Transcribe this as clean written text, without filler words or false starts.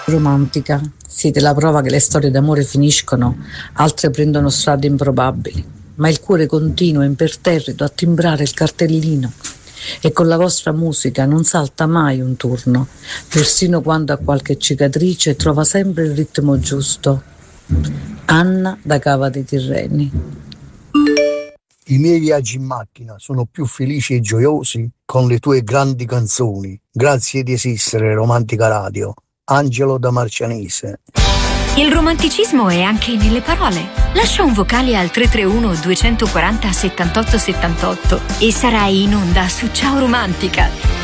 Romantica. Siete la prova che le storie d'amore finiscono, altre prendono strade improbabili, ma il cuore continua imperterrito a timbrare il cartellino e con la vostra musica non salta mai un turno, persino quando ha qualche cicatrice trova sempre il ritmo giusto. Anna da Cava dei Tirreni. I miei viaggi in macchina sono più felici e gioiosi con le tue grandi canzoni. Grazie di esistere, Romantica Radio. Angelo da Marcianise. Il romanticismo è anche nelle parole. Lascia un vocale al 331 240 78 78 e sarai in onda su Ciao Romantica.